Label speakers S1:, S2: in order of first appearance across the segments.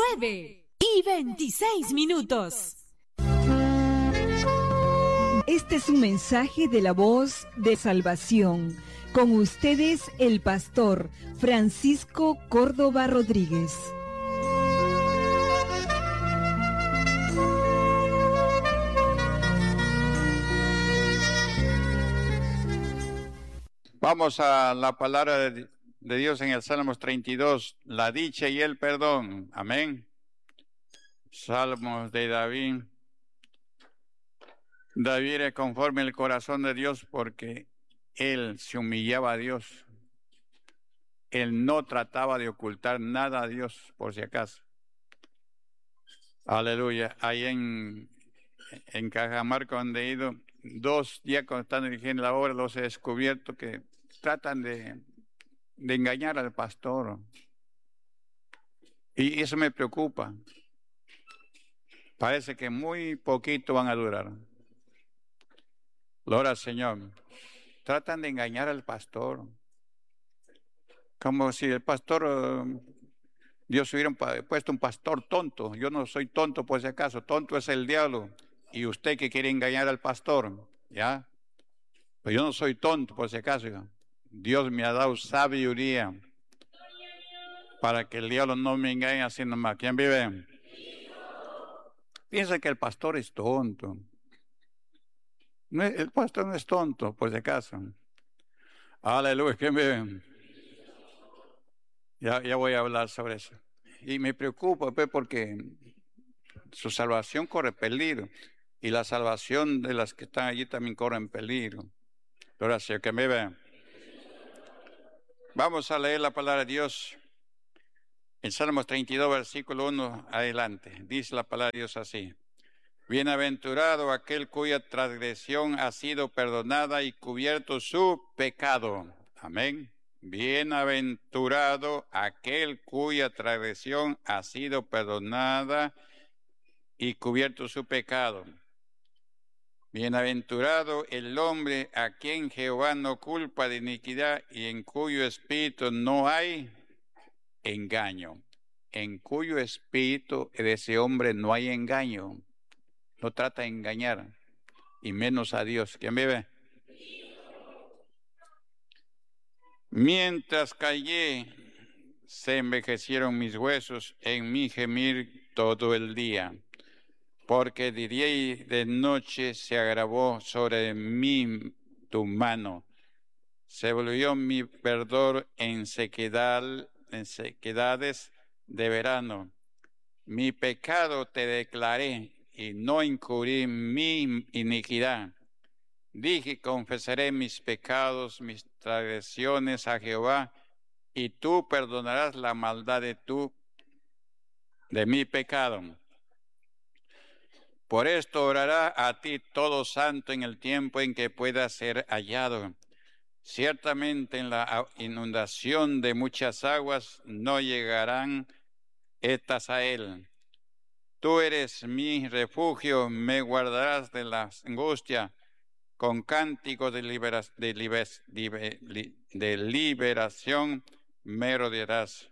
S1: 9:26.
S2: Este es un mensaje de la voz de salvación. Con ustedes el pastor Francisco Córdoba Rodríguez.
S3: Vamos a la palabra de Dios en el Salmos 32, la dicha y el perdón. Amén. Salmos de David. David era conforme al corazón de Dios porque él se humillaba a Dios. Él no trataba de ocultar nada a Dios, por si acaso. Aleluya. Ahí en Cajamarca, donde he ido, 2 diáconos están dirigiendo la obra, los he descubierto que tratan de engañar al pastor. Y eso me preocupa. Parece que muy poquito van a durar. Gloria al Señor. Tratan de engañar al pastor. Como si el pastor, Dios hubiera puesto un pastor tonto. Yo no soy tonto por si acaso. Tonto es el diablo. Y usted que quiere engañar al pastor, ¿ya? Pero yo no soy tonto por si acaso. Dios me ha dado sabiduría para que el diablo no me engañe así nomás. ¿Quién vive? Piensa que el pastor es tonto. No, el pastor no es tonto, por si acaso. Aleluya, ¿quién vive? Ya voy a hablar sobre eso. Y me preocupa, pues, porque su salvación corre peligro. Y la salvación de las que están allí también corre en peligro. Gracias, que me vean. Vamos a leer la palabra de Dios. En Salmos 32, versículo 1, adelante. Dice la palabra de Dios así. Bienaventurado aquel cuya transgresión ha sido perdonada y cubierto su pecado. Amén. Bienaventurado aquel cuya transgresión ha sido perdonada y cubierto su pecado. Bienaventurado el hombre a quien Jehová no culpa de iniquidad y en cuyo espíritu no hay engaño. En cuyo espíritu de ese hombre no hay engaño. No trata de engañar, y menos a Dios. ¿Quién vive? Mientras callé, se envejecieron mis huesos en mi gemir todo el día, porque de día y de noche se agravó sobre mí tu mano. Se volvió mi verdor en sequedades de verano. Mi pecado te declaré y no encubrí mi iniquidad. Dije, confesaré mis pecados, mis transgresiones a Jehová, y tú perdonarás la maldad de mi pecado. Por esto orará a ti todo santo en el tiempo en que pueda ser hallado. Ciertamente en la inundación de muchas aguas no llegarán estas a él. Tú eres mi refugio, me guardarás de la angustia, con cánticos de liberación me rodearás.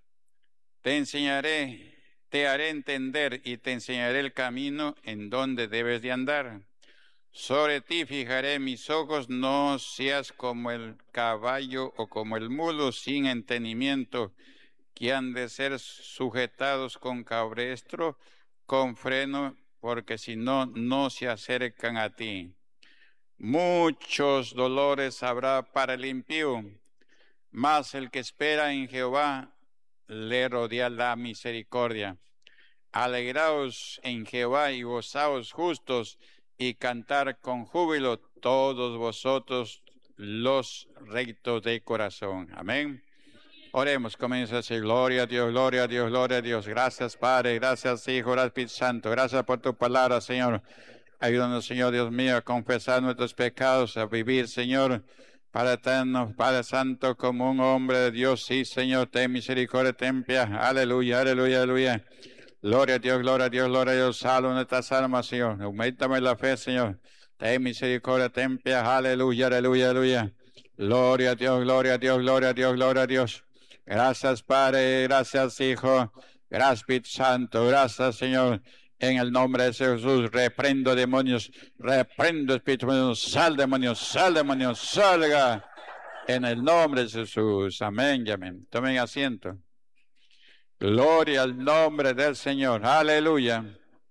S3: Te haré entender y te enseñaré el camino en donde debes de andar. Sobre ti fijaré mis ojos, no seas como el caballo o como el mulo sin entendimiento, que han de ser sujetados con cabestro, con freno, porque si no, no se acercan a ti. Muchos dolores habrá para el impío, mas el que espera en Jehová le rodea la misericordia. Alegraos en Jehová y gozaos justos, y cantar con júbilo todos vosotros los rectos de corazón. Amén. Oremos, comienza así. Gloria a Dios, gloria a Dios, gloria a Dios. Gracias, Padre, gracias, Hijo, gracias, Espíritu Santo. Gracias por tu palabra, Señor. Ayúdanos, Señor Dios mío, a confesar nuestros pecados, a vivir, Señor, Padre eterno, Padre Santo, como un hombre de Dios. Sí, Señor, ten misericordia, ten piedad. Aleluya, aleluya, aleluya. Gloria a Dios, gloria a Dios, gloria a Dios. Salva nuestras almas, Señor. Aumentame la fe, Señor. Ten misericordia, ten piedad. Aleluya, aleluya, aleluya. Gloria a Dios, gloria a Dios, gloria a Dios, gloria a Dios. Gracias, Padre, gracias, Hijo. Gracias, Espíritu Santo. Gracias, Señor. En el nombre de Jesús, reprendo demonios, reprendo espíritu, sal demonios, salga. En el nombre de Jesús. Amén y amén. Tomen asiento. Gloria al nombre del Señor. Aleluya.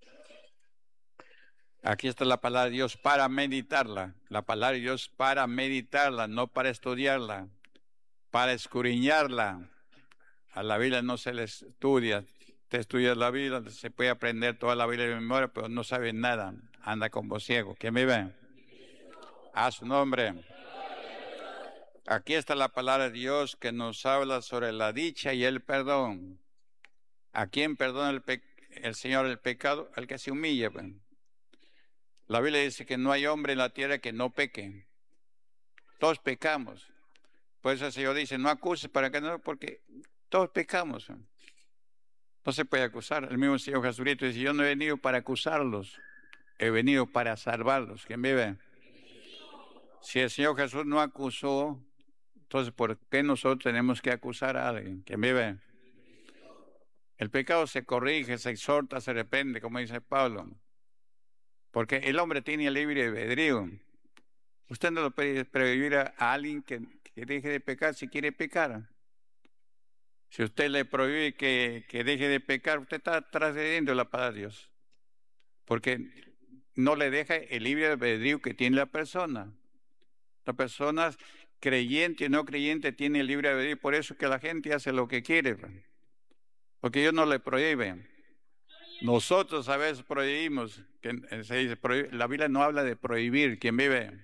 S3: Aquí está la palabra de Dios para meditarla. La palabra de Dios para meditarla, no para estudiarla, para escudriñarla. A la Biblia no se le estudia. Te estudias la Biblia, se puede aprender toda la Biblia de memoria, pero no sabe nada. Anda como ciego. ¿Quién me ve? A su nombre. Aquí está la palabra de Dios que nos habla sobre la dicha y el perdón. ¿A quién perdona el Señor el pecado? Al que se humilla. La Biblia dice que no hay hombre en la tierra que no peque. Todos pecamos. Por eso el Señor dice, no acuses para que no, porque todos pecamos. No se puede acusar. El mismo Señor Jesucristo dice, yo no he venido para acusarlos, he venido para salvarlos. ¿Quién vive? Si el Señor Jesús no acusó, entonces ¿por qué nosotros tenemos que acusar a alguien? ¿Quién vive? El pecado se corrige, se exhorta, se arrepiente, como dice Pablo. Porque el hombre tiene libre albedrío. Usted no lo puede prohibir a alguien que deje de pecar si quiere pecar. Si usted le prohíbe que deje de pecar, usted está trascendiendo la palabra de Dios. Porque no le deja el libre albedrío que tiene la persona. Las personas creyentes y no creyentes tienen el libre albedrío. Por eso que la gente hace lo que quiere. Porque Dios no le prohíbe. Nosotros a veces prohibimos. Se dice, la Biblia no habla de prohibir. ¿Quién vive?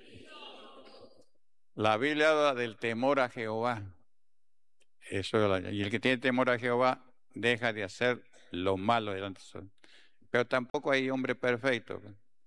S3: La Biblia habla del temor a Jehová. Eso, y el que tiene temor a Jehová deja de hacer lo malo delante de Dios. Pero tampoco hay hombre perfecto.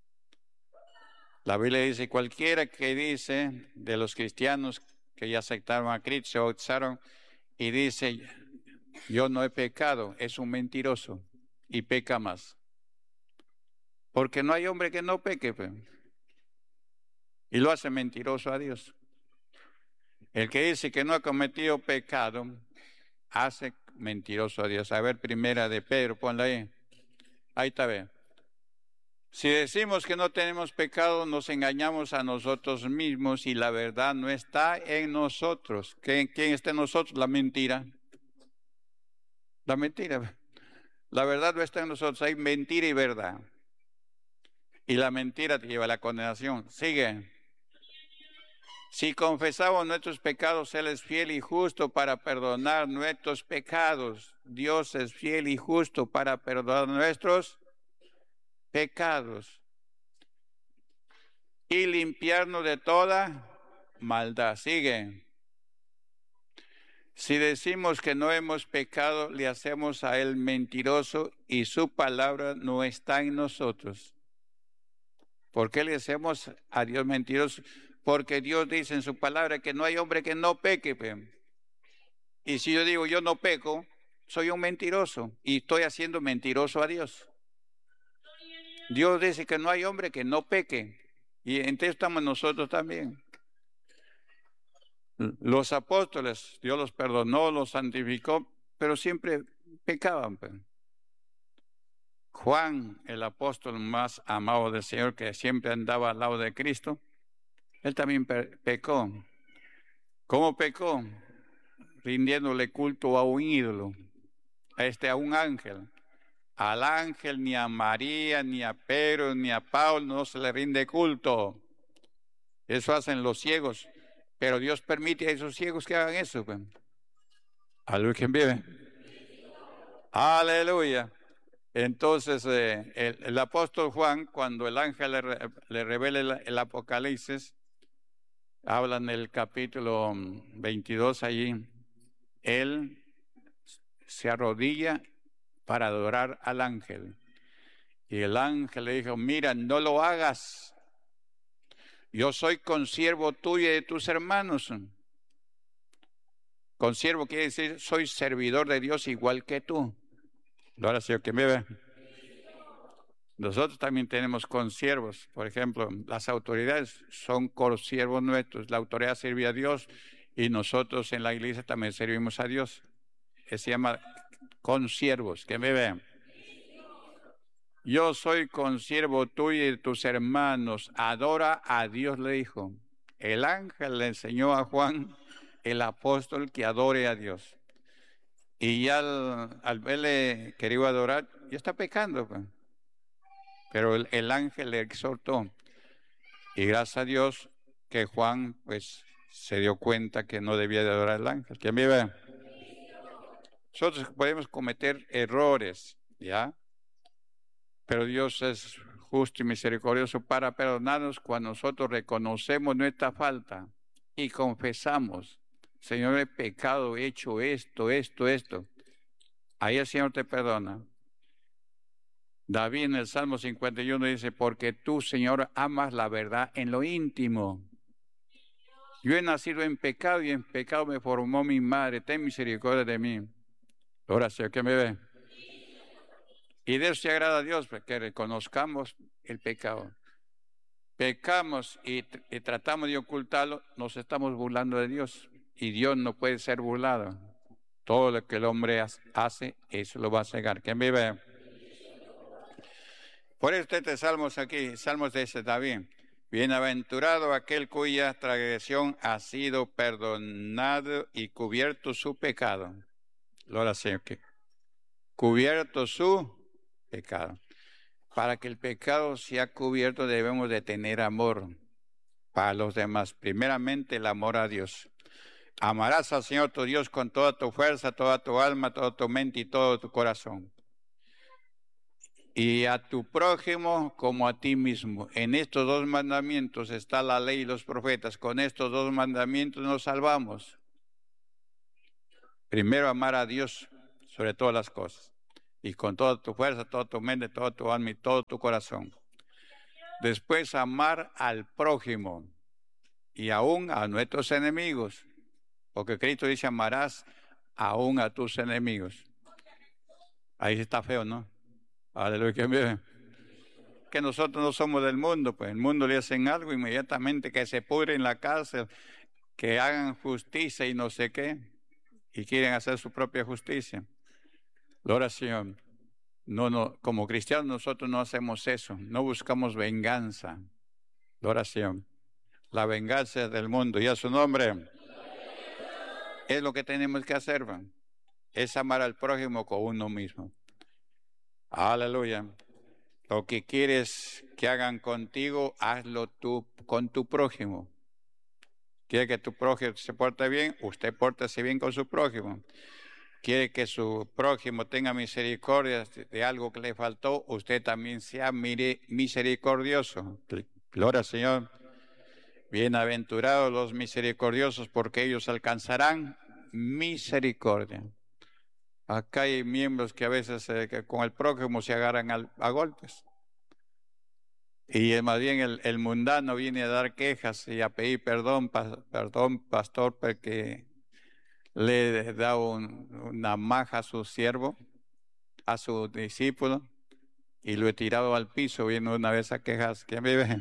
S3: La Biblia dice, cualquiera que dice de los cristianos que ya aceptaron a Cristo, se bautizaron, y dice, yo no he pecado, es un mentiroso y peca más. Porque no hay hombre que no peque, y lo hace mentiroso a Dios. El que dice que no ha cometido pecado, hace mentiroso a Dios. A ver, primera de Pedro, ponla ahí. Ahí está, ve. Si decimos que no tenemos pecado, nos engañamos a nosotros mismos y la verdad no está en nosotros. ¿Quién está en nosotros? La mentira. La mentira. La verdad no está en nosotros. Hay mentira y verdad. Y la mentira te lleva a la condenación. Sigue. Si confesamos nuestros pecados, Él es fiel y justo para perdonar nuestros pecados. Dios es fiel y justo para perdonar nuestros pecados y limpiarnos de toda maldad. Sigue. Si decimos que no hemos pecado, le hacemos a Él mentiroso y su palabra no está en nosotros. ¿Por qué le hacemos a Dios mentiroso? Porque Dios dice en su palabra que no hay hombre que no peque. Y si yo digo yo no peco, soy un mentiroso y estoy haciendo mentiroso a Dios. Dios dice que no hay hombre que no peque. Y entonces estamos nosotros también. Los apóstoles, Dios los perdonó, los santificó, pero siempre pecaban. Juan, el apóstol más amado del Señor, que siempre andaba al lado de Cristo, él también pecó. ¿Cómo pecó? Rindiéndole culto a un ídolo, a un ángel. Al ángel, ni a María, ni a Pedro, ni a Pablo no se le rinde culto. Eso hacen los ciegos. Pero Dios permite a esos ciegos que hagan eso. Aleluya, ¿quién vive? Aleluya. Entonces, el apóstol Juan, cuando el ángel le revela el Apocalipsis, habla en el capítulo 22 allí, él se arrodilla para adorar al ángel. Y el ángel le dijo, mira, no lo hagas. Yo soy consiervo tuyo y de tus hermanos. Consiervo quiere decir, soy servidor de Dios igual que tú. Ahora, Señor, que me ve. Nosotros también tenemos consiervos. Por ejemplo, las autoridades son consiervos nuestros. La autoridad sirve a Dios y nosotros en la iglesia también servimos a Dios. Se llama consiervos, que me vean. Yo soy consiervo tuyo y de tus hermanos, adora a Dios, le dijo. El ángel le enseñó a Juan, el apóstol, que adore a Dios. Y ya al verle querido adorar, ya está pecando, pues. Pero el ángel le exhortó. Y gracias a Dios que Juan, pues, se dio cuenta que no debía de adorar al ángel. ¿Quién vive? Nosotros podemos cometer errores, ¿ya? Pero Dios es justo y misericordioso para perdonarnos cuando nosotros reconocemos nuestra falta y confesamos, Señor, he pecado, he hecho esto. Ahí el Señor te perdona. David en el Salmo 51 dice, porque tú, Señor, amas la verdad en lo íntimo. Yo he nacido en pecado y en pecado me formó mi madre. Ten misericordia de mí. Ahora, Señor, ¿qué me ve? Y de eso se agrada a Dios, que reconozcamos el pecado. Pecamos y tratamos de ocultarlo, nos estamos burlando de Dios. Y Dios no puede ser burlado. Todo lo que el hombre hace, eso lo va a cegar. ¿Quién vive? Por eso este salmos aquí, salmos de ese David. Bienaventurado aquel cuya transgresión ha sido perdonado y cubierto su pecado. Gloria al Señor. Cubierto su pecado. Para que el pecado sea cubierto debemos de tener amor para los demás. Primeramente el amor a Dios. Amarás al Señor tu Dios con toda tu fuerza, toda tu alma, toda tu mente y todo tu corazón. Y a tu prójimo como a ti mismo. En estos dos mandamientos está la ley y los profetas. Con estos dos mandamientos nos salvamos. Primero amar a Dios sobre todas las cosas. Y con toda tu fuerza, toda tu mente, toda tu alma y todo tu corazón. Después amar al prójimo y aún a nuestros enemigos. Porque Cristo dice amarás aún a tus enemigos. Ahí está feo, ¿no? Aleluya. Que nosotros no somos del mundo, pues el mundo le hacen algo inmediatamente que se pudre en la cárcel, que hagan justicia y no sé qué, y quieren hacer su propia justicia. La oración. No, como cristianos nosotros no hacemos eso, no buscamos venganza. La oración. La venganza es del mundo y a su nombre. Es lo que tenemos que hacer, ¿van? Es amar al prójimo con uno mismo. Aleluya. Lo que quieres que hagan contigo, hazlo tú con tu prójimo. Quiere que tu prójimo se porte bien, usted pórtese bien con su prójimo. Quiere que su prójimo tenga misericordia de algo que le faltó, usted también sea misericordioso. Gloria al Señor. Bienaventurados los misericordiosos, porque ellos alcanzarán misericordia. Acá hay miembros que a veces que con el prójimo se agarran a golpes. Y más bien el mundano viene a dar quejas y a pedir perdón, pastor, porque le da una maja a su siervo, a su discípulo, y lo he tirado al piso. Viene una vez a quejas. ¿Quién vive?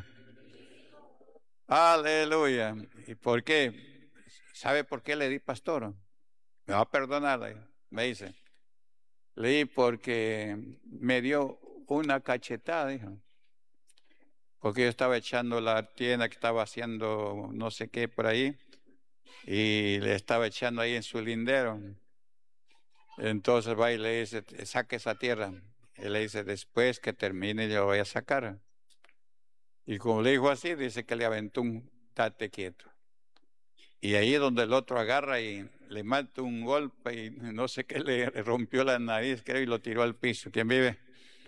S3: Aleluya. ¿Y por qué? ¿Sabe por qué le di, pastor? Me va a perdonar, me dice. Le di porque me dio una cachetada, dijo. Porque yo estaba echando la tienda, que estaba haciendo no sé qué por ahí, y le estaba echando ahí en su lindero. Entonces va y le dice, saque esa tierra. Él le dice, después que termine yo lo voy a sacar. Y como le dijo así, dice que le aventó un tate quieto. Y ahí es donde el otro agarra y le mata un golpe y no sé qué, le rompió la nariz, creo, y lo tiró al piso. ¿Quién vive?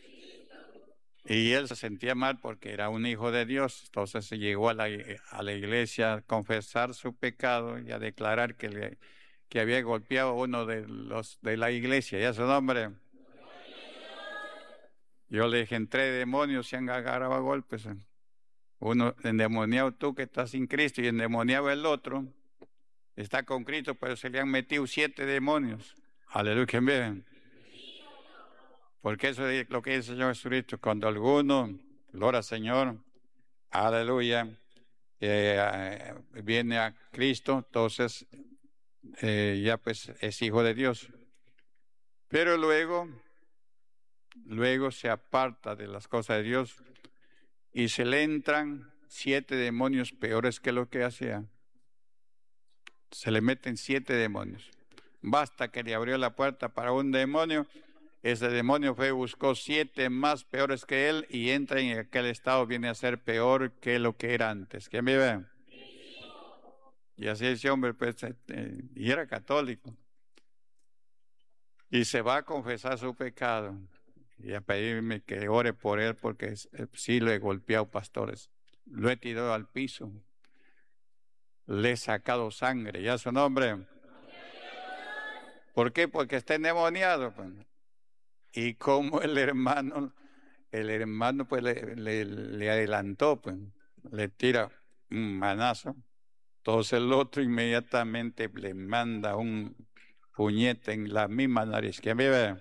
S3: Y él se sentía mal porque era un hijo de Dios. Entonces se llegó a la iglesia a confesar su pecado y a declarar que había golpeado a uno de los de la iglesia. ¿Ya su nombre? Yo le dije, entre demonios se han agarrado a golpes. Uno endemoniado tú que estás sin Cristo y endemoniado el otro. Está con Cristo, pero se le han metido 7 demonios. Aleluya, bien. Porque eso es lo que dice el Señor Jesucristo. Cuando alguno, gloria al Señor, aleluya, viene a Cristo, entonces ya pues es hijo de Dios. Pero luego se aparta de las cosas de Dios y se le entran 7 demonios peores que lo que hacía. Se le meten 7 demonios. Basta que le abrió la puerta para un demonio, ese demonio fue y buscó 7 más peores que él y entra en aquel estado, viene a ser peor que lo que era antes. ¿Quién me ve? Y así ese hombre, pues, y era católico. Y se va a confesar su pecado y a pedirme que ore por él porque sí lo he golpeado, pastores. Lo he tirado al piso. Le he sacado sangre. ¿Ya su nombre? ¿Por qué? Porque está endemoniado. Pues. Y como el hermano pues le adelantó, pues, le tira un manazo. Entonces el otro inmediatamente le manda un puñete en la misma nariz. ¿Quién vive?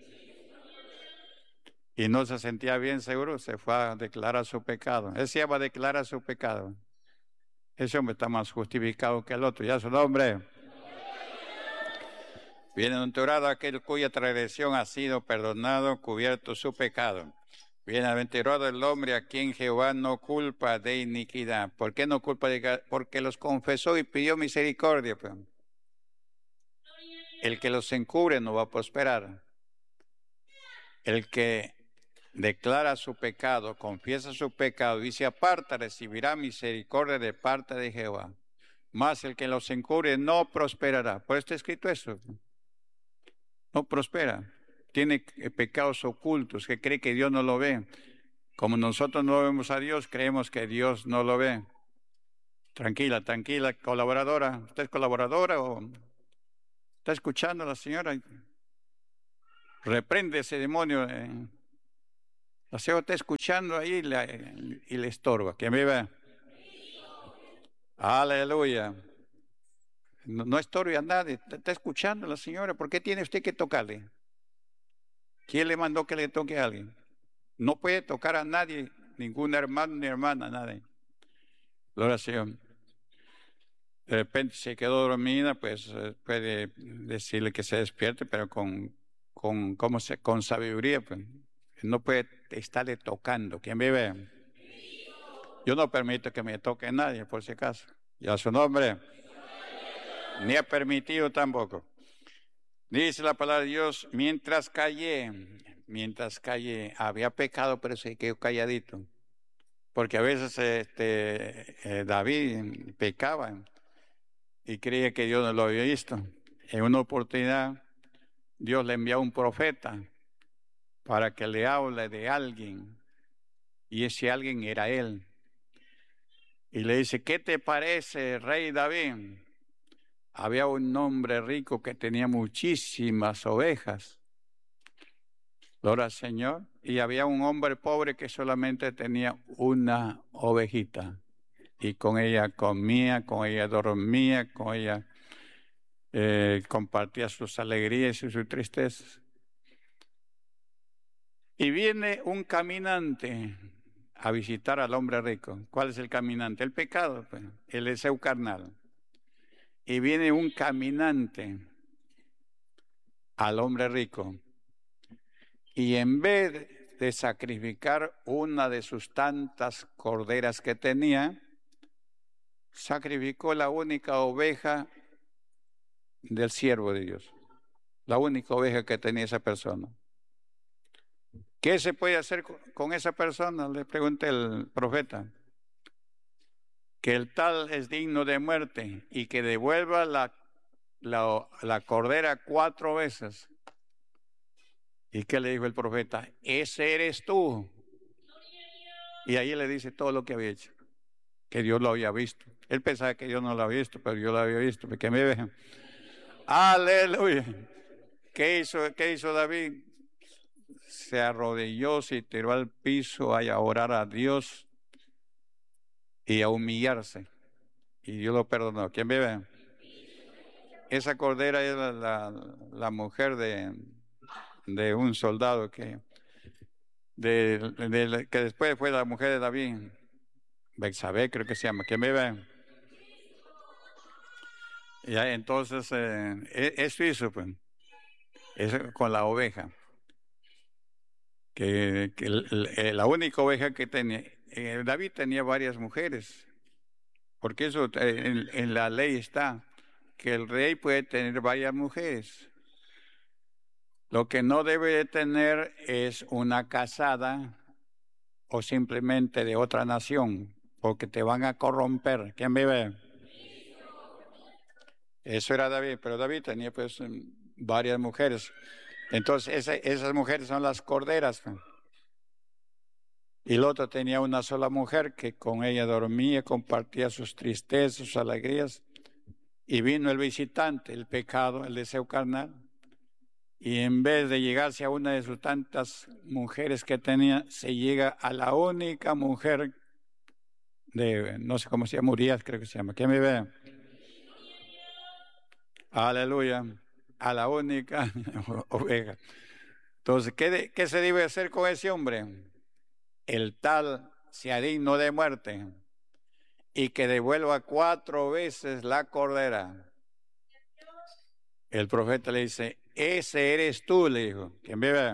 S3: Y no se sentía bien seguro, se fue a declarar su pecado. Él se llama a declarar su pecado. Ese hombre está más justificado que el otro. ¿Ya su nombre? Bienaventurado aquel cuya transgresión ha sido perdonado, cubierto su pecado. Bienaventurado el hombre a quien Jehová no culpa de iniquidad. ¿Por qué no culpa de iniquidad? Porque los confesó y pidió misericordia. Pues. El que los encubre no va a prosperar. El que declara su pecado, confiesa su pecado y se aparta, recibirá misericordia de parte de Jehová. Mas el que los encubre no prosperará. Por eso está escrito eso. No prospera. Tiene pecados ocultos que cree que Dios no lo ve. Como nosotros no vemos a Dios, creemos que Dios no lo ve. Tranquila, tranquila, colaboradora. ¿Usted es colaboradora o está escuchando a la señora? Reprende ese demonio. La señora está escuchando ahí y le estorba. ¿Quién vive? Aleluya. No estorbe a nadie. Está escuchando a la señora. ¿Por qué tiene usted que tocarle? ¿Quién le mandó que le toque a alguien? No puede tocar a nadie, ningún hermano ni hermana, nadie. La oración. De repente se quedó dormida, pues puede decirle que se despierte, pero con sabiduría, pues. No puede estarle tocando. ¿Quién vive? Yo no permito que me toque nadie, por si acaso. Ya su nombre. Ni ha permitido tampoco. Dice la palabra de Dios, mientras callé, había pecado, pero se quedó calladito. Porque a veces David pecaba y creía que Dios no lo había visto. En una oportunidad, Dios le envió a un profeta para que le hable de alguien, y ese alguien era él. Y le dice, ¿qué te parece, rey David? Había un hombre rico que tenía muchísimas ovejas. Gloria al Señor. Y había un hombre pobre que solamente tenía una ovejita. Y con ella comía, con ella dormía, con ella compartía sus alegrías y sus tristezas. Y viene un caminante a visitar al hombre rico. ¿Cuál es el caminante? El pecado, pues, el deseo carnal. Y viene un caminante al hombre rico. Y en vez de sacrificar una de sus tantas corderas que tenía, sacrificó la única oveja del siervo de Dios. La única oveja que tenía esa persona. ¿Qué se puede hacer con esa persona? Le pregunta el profeta. Que el tal es digno de muerte y que devuelva la cordera 4 veces. ¿Y qué le dijo el profeta? Ese eres tú. Y ahí le dice todo lo que había hecho, que Dios lo había visto. Él pensaba que Dios no lo había visto, pero yo lo había visto. Porque me ve. Aleluya. ¿Qué hizo David? Se arrodilló, se tiró al piso a orar a Dios y a humillarse. Y Dios lo perdonó. ¿Quién vive? Esa cordera era la mujer de un soldado que después fue la mujer de David. Bexabé creo que se llama. ¿Quién vive? Ya, entonces, eso hizo, pues. Es con la oveja. La única oveja que tenía, David tenía varias mujeres, porque eso en la ley está, que el rey puede tener varias mujeres. Lo que no debe de tener es una casada o simplemente de otra nación, porque te van a corromper. ¿Quién vive? Eso era David, pero David tenía pues varias mujeres. Entonces esas mujeres son las corderas. Y el otro tenía una sola mujer que con ella dormía, compartía sus tristezas, sus alegrías. Y vino el visitante, el pecado, el deseo carnal. Y en vez de llegarse a una de sus tantas mujeres que tenía, se llega a la única mujer de, no sé cómo se llama, Urias creo que se llama. ¿Quién me ve? Aleluya. A la única oveja. Entonces, ¿qué se debe hacer con ese hombre? El tal sea digno de muerte y que devuelva 4 veces la cordera. El profeta le dice, ese eres tú, le dijo. ¿Quién vive?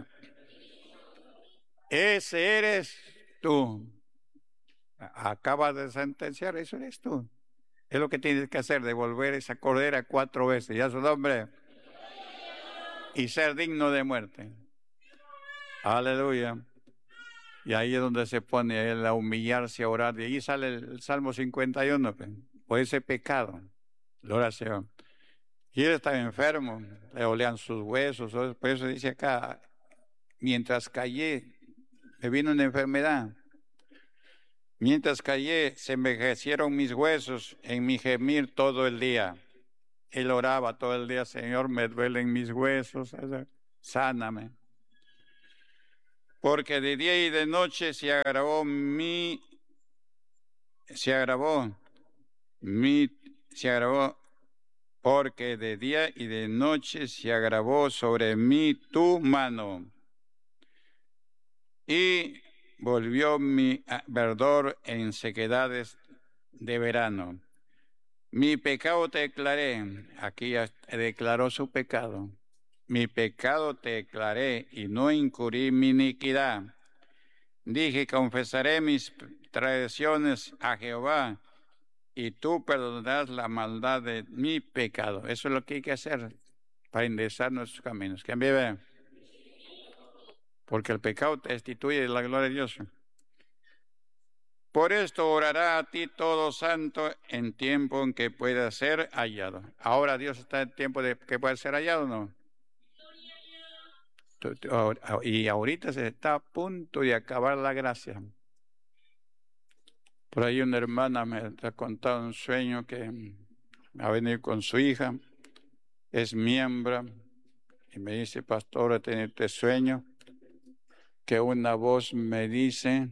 S3: Ese eres tú. Acaba de sentenciar, eso eres tú. Es lo que tienes que hacer, devolver esa cordera 4 veces. Ya su nombre. Y ser digno de muerte. Aleluya. Y ahí es donde se pone él a humillarse, a orar. De ahí sale el Salmo 51, por ese pecado, la oración. Y él estaba enfermo, le olían sus huesos, por eso dice acá, mientras callé, me vino una enfermedad. Mientras callé, se envejecieron mis huesos en mi gemir todo el día. Él oraba todo el día, Señor, me duelen mis huesos, sáname. Porque de día y de noche se agravó, porque de día y de noche se agravó sobre mí tu mano. Y volvió mi verdor en sequedades de verano. Mi pecado te declaré, aquí declaró su pecado. Mi pecado te declaré y no incurrí mi iniquidad. Dije, confesaré mis transgresiones a Jehová y tú perdonarás la maldad de mi pecado. Eso es lo que hay que hacer para enderezar nuestros caminos. ¿Quién vive? Porque el pecado te destituye de la gloria de Dios. Por esto orará a ti todo santo en tiempo en que pueda ser hallado. Ahora Dios está en tiempo de que pueda ser hallado, ¿no? Y ahorita se está a punto de acabar la gracia. Por ahí una hermana me ha contado un sueño que ha venido con su hija, es miembro, y me dice, pastor, he tenido este sueño, que una voz me dice,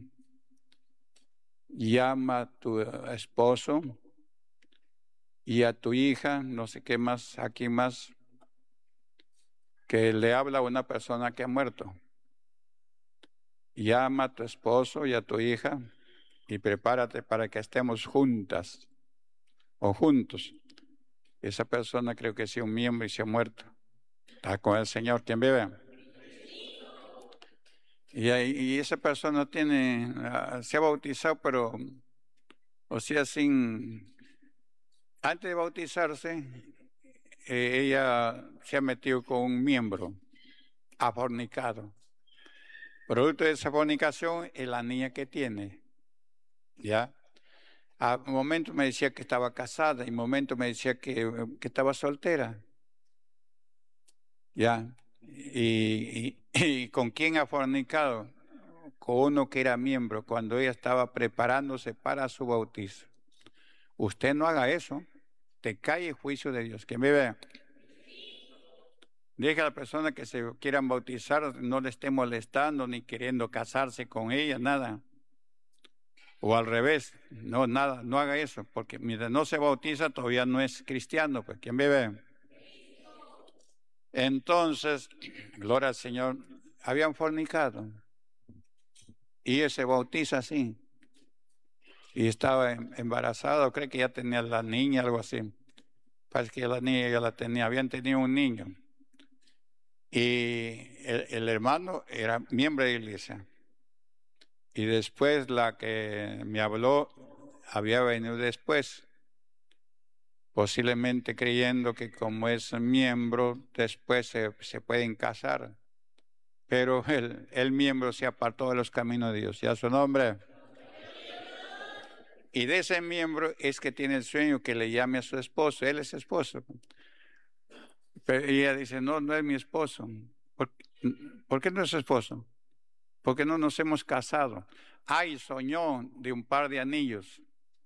S3: llama a tu esposo y a tu hija, no sé qué más, aquí más, que le habla a una persona que ha muerto. Llama a tu esposo y a tu hija y prepárate para que estemos juntas o juntos. Esa persona creo que es un miembro y se ha muerto. Está con el Señor. ¿Quién vive? Y esa persona se ha bautizado, pero, o sea, antes de bautizarse, ella se ha metido con un miembro, ha fornicado. Producto de esa fornicación es la niña que tiene, ¿ya? A un momento me decía que estaba casada, y un momento me decía que estaba soltera, ¿ya? ¿Y con quién ha fornicado? Con uno que era miembro cuando ella estaba preparándose para su bautizo. Usted no haga eso, te cae el juicio de Dios. Que me vea. Deje a la persona que se quieran bautizar, no le esté molestando ni queriendo casarse con ella, nada. O al revés, no, nada, no haga eso, porque mientras no se bautiza todavía no es cristiano, pues, ¿quién vive? Entonces, gloria al Señor, habían fornicado. Y ella se bautiza así. Y estaba embarazada, o cree que ya tenía la niña, algo así. Parece que la niña ya la tenía, habían tenido un niño. Y el hermano era miembro de la iglesia. Y después la que me habló había venido después, posiblemente creyendo que como es miembro, después se pueden casar. Pero el miembro se apartó de los caminos de Dios. ¿Ya su nombre? Y de ese miembro es que tiene el sueño que le llame a su esposo. Él es esposo. Pero ella dice, no, no es mi esposo. ¿Por qué no es su esposo? Porque no nos hemos casado. Ay, soñó de un par de anillos.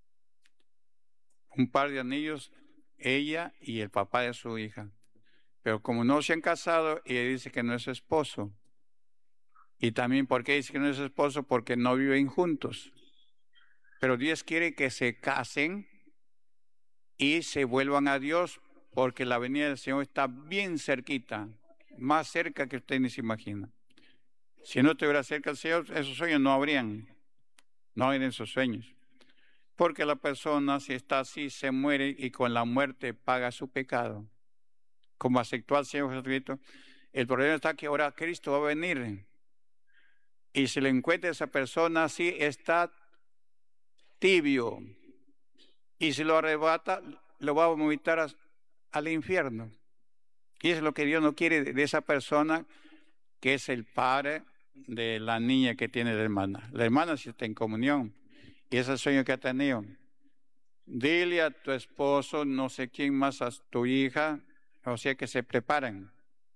S3: Un par de anillos, ella y el papá de su hija. Pero como no se han casado, ella dice que no es su esposo. Y también, ¿por qué dice que no es su esposo? Porque no viven juntos. Pero Dios quiere que se casen y se vuelvan a Dios, porque la venida del Señor está bien cerquita, más cerca que usted ni se imagina. Si no estuviera cerca del Señor, esos sueños no habrían esos sueños. Porque la persona, si está así, se muere y con la muerte paga su pecado. Como aceptó al Señor Jesucristo. El problema está que ahora Cristo va a venir. Y si le encuentra esa persona así, está tibio. Y si lo arrebata, lo va a vomitar al infierno. Y es lo que Dios no quiere de esa persona que es el padre de la niña que tiene la hermana. La hermana sí está en comunión. Y ese sueño que ha tenido. Dile a tu esposo, no sé quién más, a tu hija, o sea, que se preparen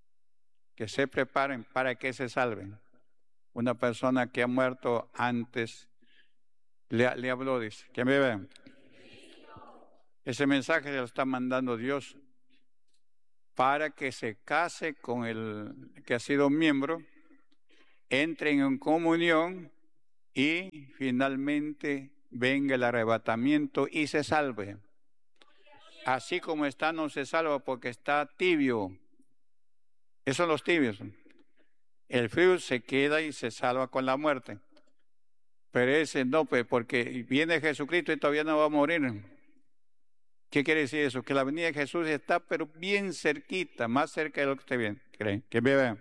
S3: para que se salven. Una persona que ha muerto antes le habló, dice, que me vean. Ese mensaje se lo está mandando Dios para que se case con el que ha sido miembro, entren en comunión y finalmente venga el arrebatamiento y se salve. Así como está, no se salva porque está tibio. Esos son los tibios. El frío se queda y se salva con la muerte. Pero ese no, pues, porque viene Jesucristo y todavía no va a morir. ¿Qué quiere decir eso? Que la venida de Jesús está, pero bien cerquita, más cerca de lo que usted bien cree. Que me vean.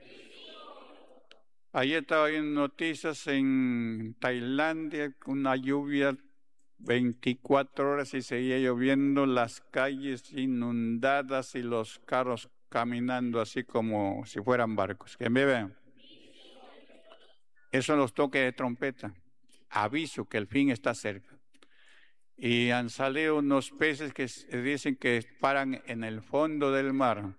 S3: Ayer estaba viendo noticias en Tailandia, una lluvia 24 horas y seguía lloviendo, las calles inundadas y los carros caminando así como si fueran barcos. Que me vean. Esos son los toques de trompeta. Aviso que el fin está cerca. Y han salido unos peces que dicen que paran en el fondo del mar.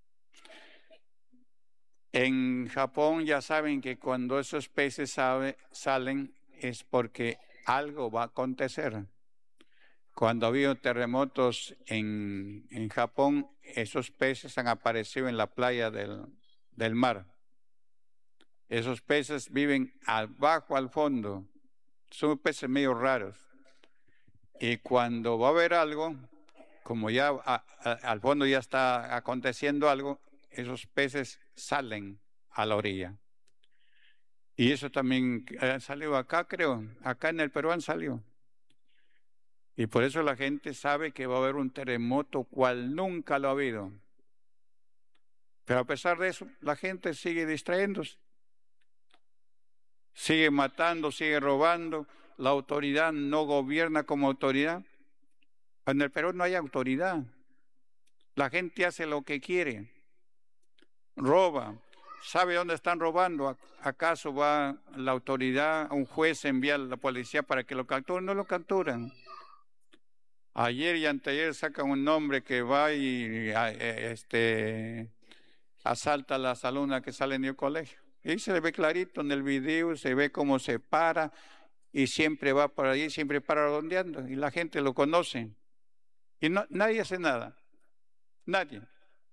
S3: En Japón ya saben que cuando esos peces salen es porque algo va a acontecer. Cuando ha habido terremotos en Japón, esos peces han aparecido en la playa del mar. Esos peces viven abajo al fondo. Son peces medio raros. Y cuando va a haber algo, como ya al fondo ya está aconteciendo algo, esos peces salen a la orilla. Y eso también salió acá, creo. Acá en el Perú han salido. Y por eso la gente sabe que va a haber un terremoto cual nunca lo ha habido. Pero a pesar de eso, la gente sigue distrayéndose. Sigue matando, sigue robando. La autoridad no gobierna como autoridad. En el Perú no hay autoridad. La gente hace lo que quiere. Roba. ¿Sabe dónde están robando? ¿Acaso va la autoridad, un juez envía a la policía para que lo capturen? No lo capturan. Ayer y anteayer sacan un hombre que va y asalta a las alumnas que salen del colegio. Y se le ve clarito en el video, se ve cómo se para y siempre va por allí, siempre para redondeando. Y la gente lo conoce. Y nadie hace nada. Nadie.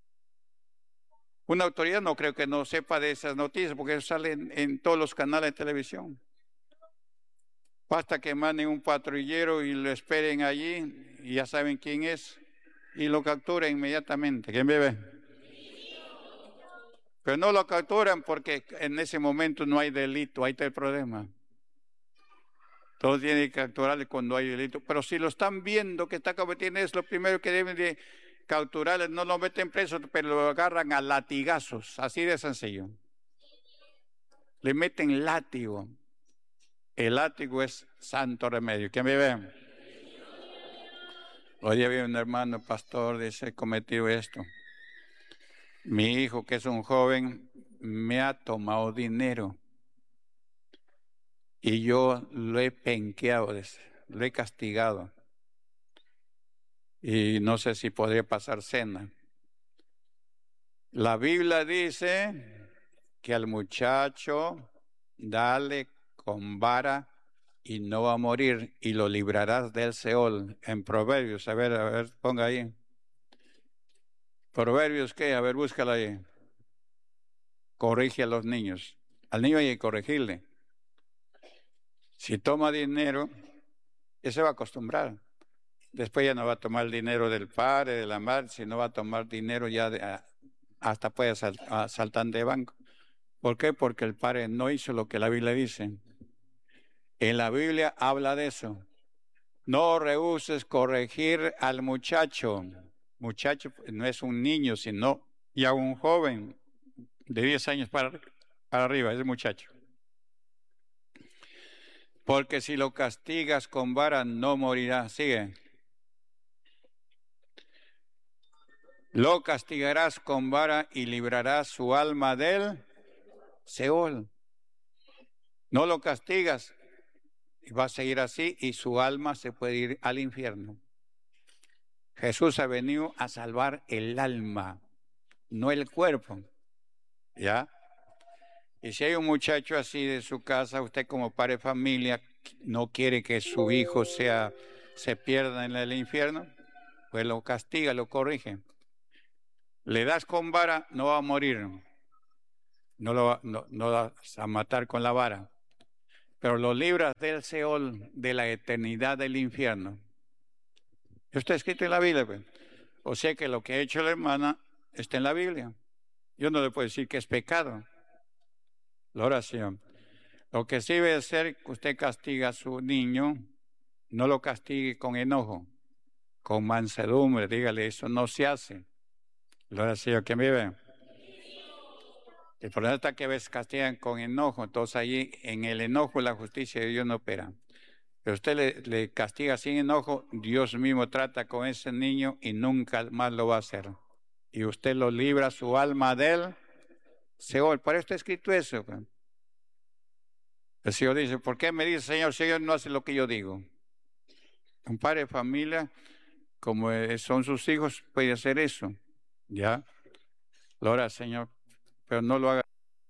S3: Una autoridad no creo que no sepa de esas noticias porque salen en todos los canales de televisión. Basta que manden un patrullero y lo esperen allí y ya saben quién es y lo capturan inmediatamente. ¿Quién me ve? Pero no lo capturan porque en ese momento no hay delito, ahí está el problema. Todos tienen que capturarle cuando hay delito. Pero si lo están viendo que está cometiendo eso, lo primero que deben de capturarle, no lo meten preso, pero lo agarran a latigazos, así de sencillo. Le meten látigo. El látigo es santo remedio. ¿Quién me ve? Hoy había un hermano pastor, dice, he cometido esto. Mi hijo, que es un joven, me ha tomado dinero. Y yo lo he penqueado, lo he castigado. Y no sé si podría pasar cena. La Biblia dice que al muchacho dale con vara y no va a morir y lo librarás del Seol. En Proverbios, a ver, ponga ahí. Proverbios, ¿qué? A ver, búscala ahí. Corrige a los niños. Al niño hay que corregirle. Si toma dinero, ya se va a acostumbrar. Después ya no va a tomar el dinero del padre, de la madre, sino va a tomar dinero ya hasta puede saltar de banco. ¿Por qué? Porque el padre no hizo lo que la Biblia dice. En la Biblia habla de eso. No rehuses corregir al muchacho. Muchacho no es un niño, sino ya un joven de 10 años para arriba, es muchacho. Porque si lo castigas con vara, no morirá. Sigue. Lo castigarás con vara y librarás su alma del Seol. No lo castigas y va a seguir así y su alma se puede ir al infierno. Jesús ha venido a salvar el alma, no el cuerpo. ¿Ya? Y si hay un muchacho así de su casa, usted como padre de familia no quiere que su hijo se pierda en el infierno, pues lo castiga, lo corrige. Le das con vara, no va a morir. No vas a matar con la vara. Pero lo libras del Seol, de la eternidad del infierno. Esto está escrito en la Biblia. Pues. O sea que lo que ha hecho la hermana está en la Biblia. Yo no le puedo decir que es pecado. La oración. Lo que sí debe ser que usted castiga a su niño, no lo castigue con enojo, con mansedumbre, dígale, eso no se hace. La oración, ¿quién vive? El problema está que a veces castigan con enojo, entonces allí en el enojo la justicia de Dios no opera. Pero usted le castiga sin enojo, Dios mismo trata con ese niño y nunca más lo va a hacer. Y usted lo libra su alma del Seol. Por eso está escrito eso. El Señor dice, ¿por qué me dice Señor, Señor no hace lo que yo digo? Un padre de familia, como son sus hijos, puede hacer eso. ¿Ya? Lo hará, Señor, pero no lo haga.